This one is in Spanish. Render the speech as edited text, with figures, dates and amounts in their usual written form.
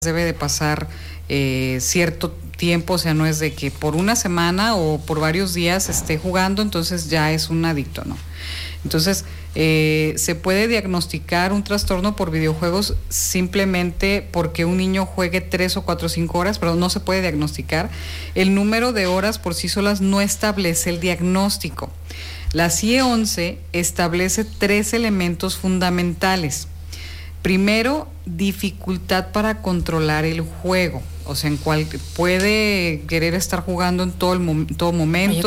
debe de pasar cierto tiempo, o sea, no es de que por una semana o por varios días esté jugando, entonces ya es un adicto, ¿no? Entonces, se puede diagnosticar un trastorno por videojuegos simplemente porque un niño juegue 3 o 4 o 5 horas, pero no se puede diagnosticar. El número de horas por sí solas no establece el diagnóstico. La CIE-11 establece 3 elementos fundamentales. Primero, dificultad para controlar el juego, o sea, en cual puede querer estar jugando en todo momento.